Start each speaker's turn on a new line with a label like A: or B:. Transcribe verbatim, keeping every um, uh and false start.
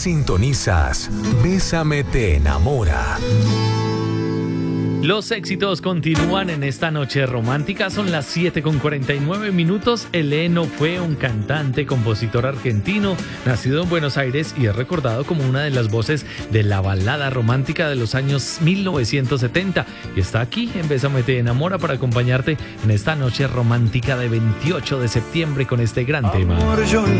A: Sintonizas Bésame te enamora.
B: Los éxitos continúan en esta noche romántica. Son las siete con cuarenta y nueve minutos. Eleno fue un cantante, compositor argentino, nacido en Buenos Aires y es recordado como una de las voces de la balada romántica de los años mil novecientos setenta. Y está aquí en Bésame te enamora para acompañarte en esta noche romántica de veintiocho de septiembre con este gran tema.
C: Amor, yo